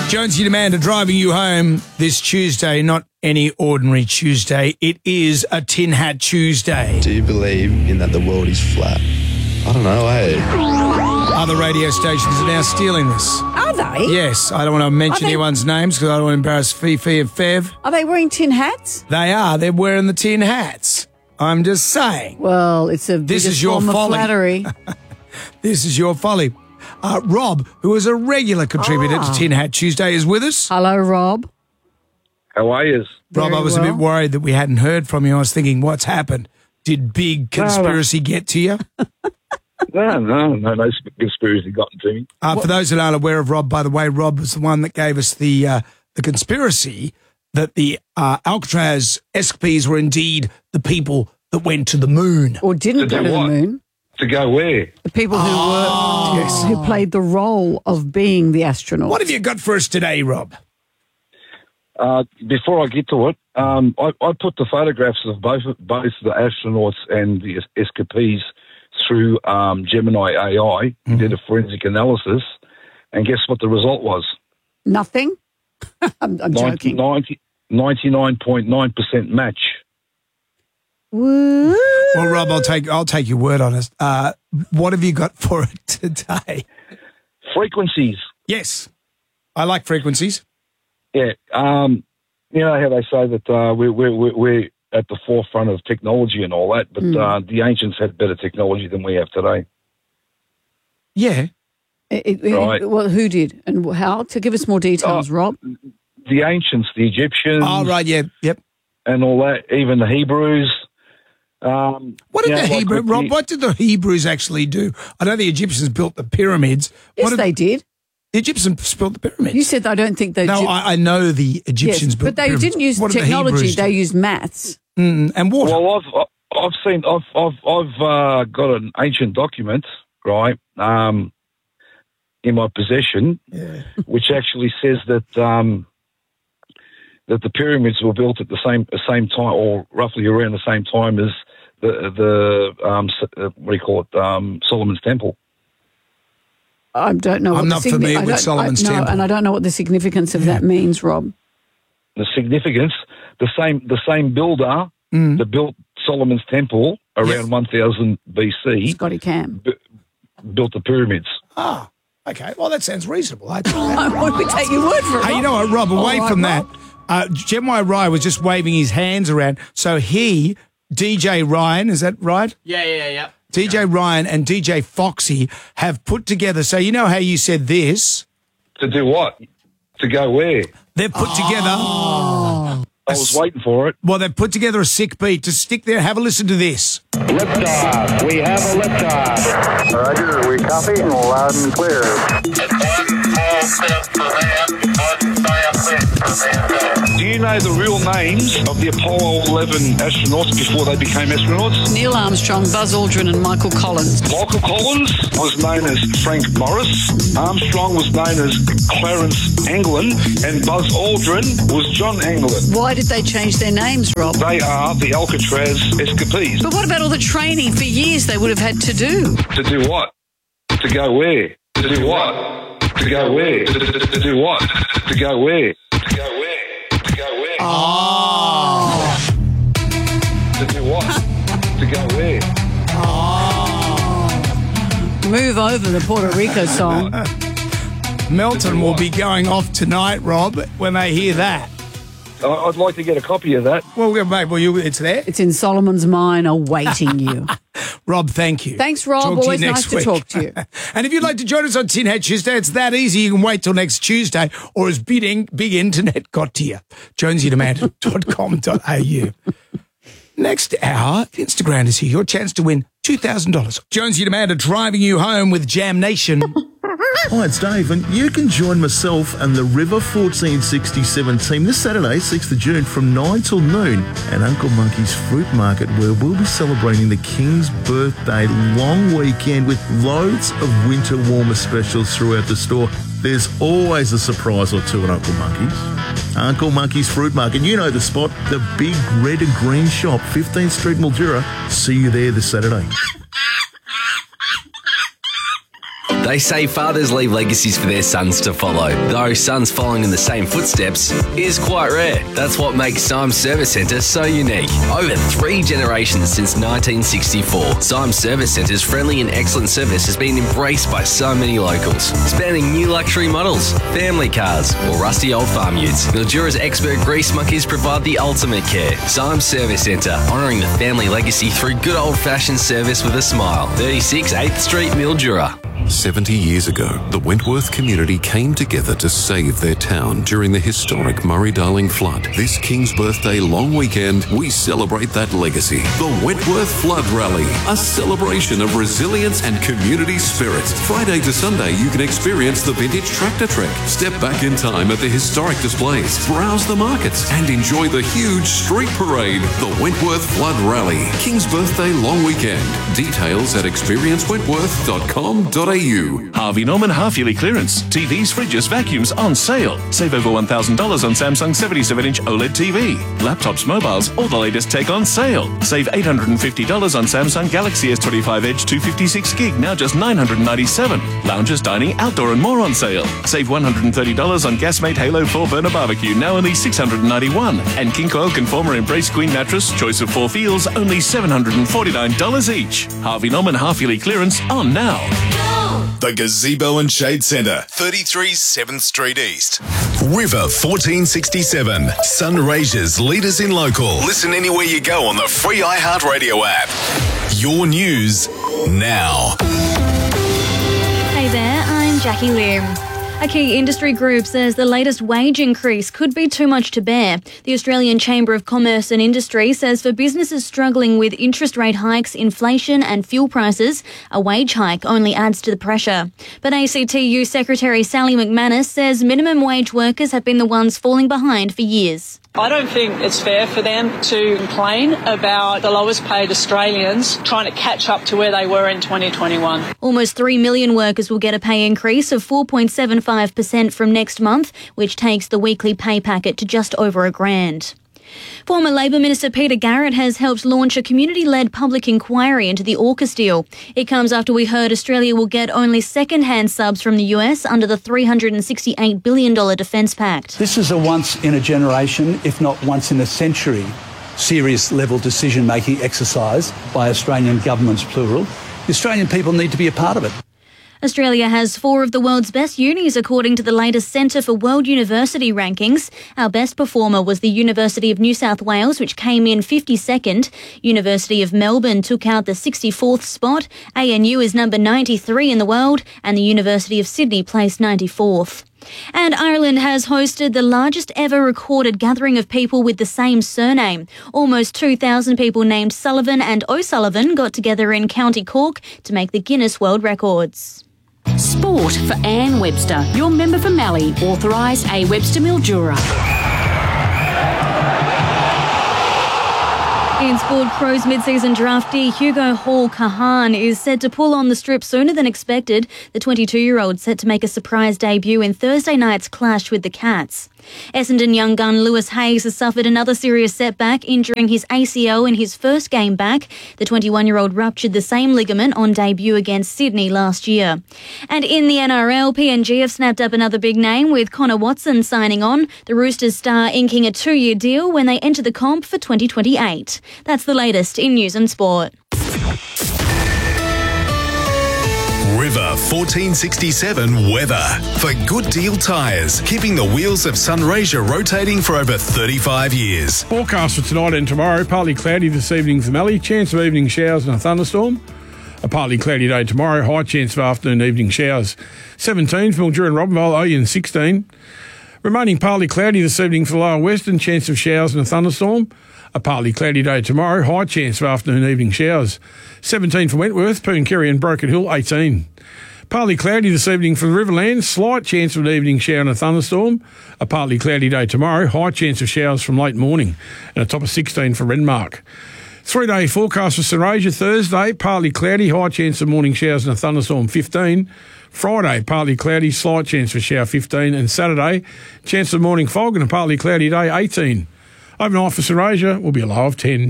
Jonesy and Amanda driving you home this Tuesday, not any ordinary Tuesday. It is a Tin Hat Tuesday. Do you believe in that the world is flat? I don't know, Other radio stations are now stealing this. Are they? Yes, I don't want to mention anyone's names because I don't want to embarrass Fifi and Fev. Are they wearing tin hats? They are. They're wearing the tin hats. I'm just saying. Well, it's a This is your form of folly. flattery. This is your folly. Rob, who is a regular contributor to Tin Hat Tuesday, is with us. Hello, Rob. How are you? Rob, Very I was a bit worried that we hadn't heard from you. I was thinking, what's happened? Did big conspiracy get to you? No conspiracy gotten to me. For those that aren't aware of Rob, by the way, Rob was the one that gave us the conspiracy that the Alcatraz escapees were indeed the people that went to the moon. Or didn't To go do to the what? moon. To go where? The people who who played the role of being the astronauts. What have you got for us today, Rob? Before I get to it, I put the photographs of both the astronauts and the escapees through Gemini AI. He did a forensic analysis, and guess what the result was? Nothing? I'm joking. 99.9% match. Woo. Well, Rob, I'll take your word on it. What have you got for it today? Frequencies. Yes, I like frequencies. Yeah. You know how they say that we're at the forefront of technology and all that, but the ancients had better technology than we have today. Yeah. Right. Well, who did and how? To give us more details, Rob. The ancients, the Egyptians. Oh, right, yeah, yep. And all that, even the Hebrews. What did Rob? What did the Hebrews actually do? I know the Egyptians built the pyramids. Yes, they did. The Egyptians built the pyramids. You said I don't think they. No, I know the Egyptians built but they the pyramids. didn't use What did the technology. Hebrews They do? used maths. And water. Well, I've got an ancient document, right, in my possession, which actually says that that the pyramids were built at the same time, or roughly around the same time as the what do you call it, Solomon's Temple. I don't know. I'm not familiar with Solomon's Temple. and I don't know what the significance of that means, Rob. The significance, the same builder that built Solomon's Temple around 1000 BC, Scotty Cam, built the pyramids. Ah, okay. Well, that sounds reasonable. Why don't we take your word for it? Hey, you know what, Rob? Away from that, Gemini Rye was just waving his hands around. So he, DJ Ryan, is that right? Yeah. DJ Ryan and DJ Foxy have put together. So you know how you said this? To do what? To go where? They've put together. I was waiting for it. Well, they've put together a sick beat to stick there. Have a listen to this. Liftoff. We have a liftoff. Roger, we copy and loud and clear. Do you know the real names of the Apollo 11 astronauts before they became astronauts? Neil Armstrong, Buzz Aldrin, and Michael Collins. Michael Collins was known as Frank Morris. Armstrong was known as Clarence Anglin. And Buzz Aldrin was John Anglin. Why did they change their names, Rob? They are the Alcatraz escapees. But what about all the training for years they would have had to do? To do what? To go where? To do what? To go where? To do what? To go where? To go where? To go where? Oh. To do what? To go where? Move over the Puerto Rico song. Melton will be going off tonight, Rob, when they hear that. I'd like to get a copy of that. Well, mate, it's there. It's in Solomon's mine awaiting you. Rob, thank you. Thanks, Rob. Talk to you Always next nice to week. talk to you. And if you'd like to join us on Tin Hat Tuesday, it's that easy. You can wait till next Tuesday, or as big internet got to you. jonesyandamanda.com.au. Next hour, Instagram is here. Your chance to win $2,000. Jonesy and Amanda driving you home with Jam Nation. Hi, it's Dave, and you can join myself and the River 1467 team this Saturday, 6th of June, from 9 till noon at Uncle Monkey's Fruit Market, where we'll be celebrating the King's birthday long weekend with loads of winter warmer specials throughout the store. There's always a surprise or two at Uncle Monkey's. Uncle Monkey's Fruit Market, you know the spot, the big red and green shop, 15th Street, Mildura. See you there this Saturday. They say fathers leave legacies for their sons to follow, though sons following in the same footsteps is quite rare. That's what makes Symes Service Centre so unique. Over 3 generations since 1964, Symes Service Centre's friendly and excellent service has been embraced by so many locals, spanning new luxury models, family cars, or rusty old farm utes. Mildura's expert grease monkeys provide the ultimate care. Symes Service Centre, honouring the family legacy through good old-fashioned service with a smile. 36 8th Street, Mildura. 70 years ago, the Wentworth community came together to save their town during the historic Murray-Darling flood. This King's Birthday long weekend, we celebrate that legacy. The Wentworth Flood Rally, a celebration of resilience and community spirit. Friday to Sunday, you can experience the vintage tractor trek, step back in time at the historic displays, browse the markets, and enjoy the huge street parade. The Wentworth Flood Rally, King's Birthday long weekend. Details at experiencewentworth.com.au. Harvey Norman half-yearly clearance. TVs, fridges, vacuums on sale. Save over $1,000 on Samsung 77-inch OLED TV. Laptops, mobiles, all the latest tech on sale. Save $850 on Samsung Galaxy S25 Edge 256 gig, now just $997. Lounges, dining, outdoor and more on sale. Save $130 on Gasmate Halo 4-burner barbecue, now only $691. And King Coil Conformer Embrace Queen mattress, choice of 4 feels, only $749 each. Harvey Norman half-yearly clearance on now. The Gazebo and Shade Centre, 33 7th Street East. River 1467, Sunraysia's leaders in local. Listen anywhere you go on the free iHeartRadio app. Your news now. Hey there, I'm Jackie Lim. A key industry group says the latest wage increase could be too much to bear. The Australian Chamber of Commerce and Industry says for businesses struggling with interest rate hikes, inflation and fuel prices, a wage hike only adds to the pressure. But ACTU Secretary Sally McManus says minimum wage workers have been the ones falling behind for years. I don't think it's fair for them to complain about the lowest paid Australians trying to catch up to where they were in 2021. Almost 3 million workers will get a pay increase of 4.75% from next month, which takes the weekly pay packet to just over $1,000. Former Labor Minister Peter Garrett has helped launch a community-led public inquiry into the AUKUS deal. It comes after we heard Australia will get only second-hand subs from the US under the $368 billion Defence Pact. This is a once-in-a-generation, if not once-in-a-century, serious-level decision-making exercise by Australian governments, plural. The Australian people need to be a part of it. Australia has 4 of the world's best unis according to the latest Centre for World University rankings. Our best performer was the University of New South Wales, which came in 52nd. University of Melbourne took out the 64th spot. ANU is number 93 in the world, and the University of Sydney placed 94th. And Ireland has hosted the largest ever recorded gathering of people with the same surname. Almost 2,000 people named Sullivan and O'Sullivan got together in County Cork to make the Guinness World Records. Sport for Anne Webster, your member for Mallee, authorised A. Webster Mildura. In sport, Crows mid-season draftee Hugo Hall-Kahan is set to pull on the strip sooner than expected. The 22-year-old set to make a surprise debut in Thursday night's clash with the Cats. Essendon young gun Lewis Hayes has suffered another serious setback, injuring his ACL in his first game back. The 21-year-old ruptured the same ligament on debut against Sydney last year. And in the NRL, PNG have snapped up another big name with Connor Watson signing on. The Roosters star inking a 2-year deal when they enter the comp for 2028. That's the latest in news and sport. River 1467 weather. For Good Deal Tyres, keeping the wheels of Sunraysia rotating for over 35 years. Forecast for tonight and tomorrow, partly cloudy this evening for Mallee, chance of evening showers and a thunderstorm. A partly cloudy day tomorrow, high chance of afternoon evening showers. 17 for Mildura and Robinvale, Oyen 16. Remaining partly cloudy this evening for the lower western, chance of showers and a thunderstorm. A partly cloudy day tomorrow, high chance of afternoon evening showers. 17 for Wentworth, Poonkerry and Broken Hill, 18. Partly cloudy this evening for the Riverland, slight chance of an evening shower and a thunderstorm. A partly cloudy day tomorrow, high chance of showers from late morning, and a top of 16 for Renmark. 3-day forecast for Sunraysia, Thursday, partly cloudy, high chance of morning showers and a thunderstorm, 15. Friday, partly cloudy, slight chance for shower, 15. And Saturday, chance of morning fog and a partly cloudy day, 18. Overnight for Sunraysia will be a low of 10.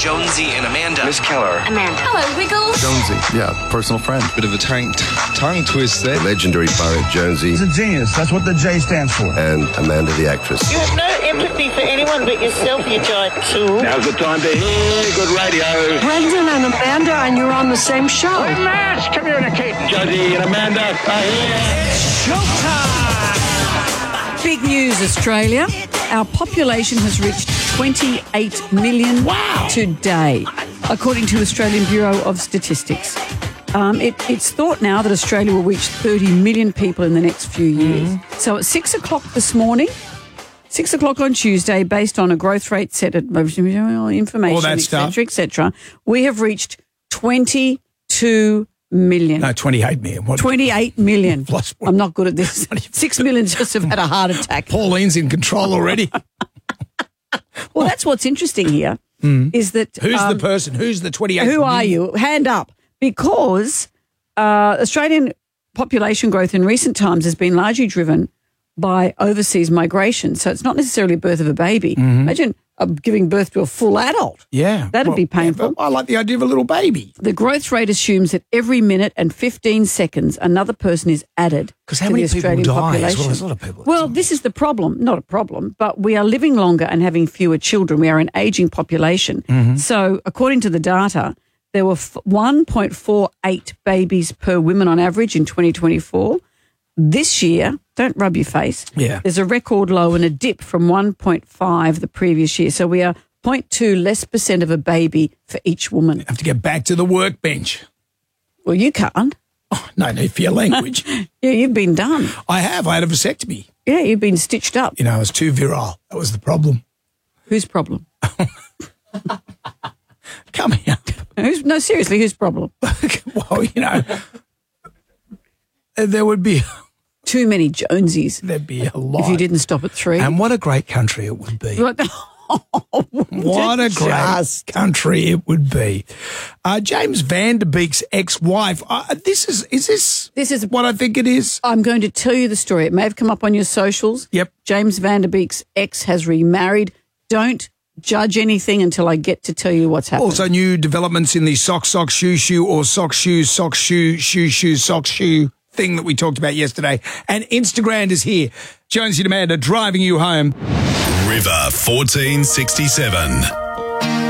Jonesy and Amanda. Miss Keller. Amanda. Hello, Wiggles. Jonesy, yeah, personal friend. Bit of a tongue twist there. Legendary pirate Jonesy. He's a genius. That's what the J stands for. And Amanda the actress. You have no empathy for anyone but yourself, you giant tool. Now's the time to hear good radio. Brendan and Amanda, and you're on the same show. We must communicate. Jonesy and Amanda are here. It's showtime! Big news, Australia. Our population has reached 28 million today, according to Australian Bureau of Statistics. It's thought now that Australia will reach 30 million people in the next few years. So at 6 o'clock this morning, 6 o'clock on Tuesday, based on a growth rate set at information, et cetera, we have reached 22 million. No, 28 million. What? 28 million. I'm not good at this. 6 million just have had a heart attack. Pauline's in control already. Well, that's what's interesting here, is that... Who's the person? Who's the 28 Who million? are you? Hand up. Because Australian population growth in recent times has been largely driven by overseas migration. So it's not necessarily birth of a baby. Imagine giving birth to a full adult. Yeah. That'd be painful. I like the idea of a little baby. The growth rate assumes that every minute and 15 seconds another person is added to how many the Australian people die? population. Well, there's a lot of people. Well, this is the problem. Not a problem, but we are living longer and having fewer children. We are an ageing population. So according to the data, there were 1.48 babies per woman on average in 2024. This year, don't rub your face, there's a record low and a dip from 1.5 the previous year. So we are 0.2 less % of a baby for each woman. Have to get back to the workbench. Well, you can't. Oh, no need for your language. Yeah, you've been done. I have. I had a vasectomy. Yeah, you've been stitched up. You know, I was too virile. That was the problem. Whose problem? Coming up. No, seriously, whose problem? Well, you know, there would be... Too many Jonesies. There'd be a lot. If you didn't stop at 3. And what a great country it would be. What a great country it would be. James Van Der Beek's ex-wife. Is this what I think it is? I'm going to tell you the story. It may have come up on your socials. Yep. James Van Der Beek's ex has remarried. Don't judge anything until I get to tell you what's happened. Also, new developments in the sock, shoe, or sock, shoe, sock, shoe, sock, shoe thing that we talked about yesterday. And Instagram is here. Jonesy and Amanda driving you home. River 1467.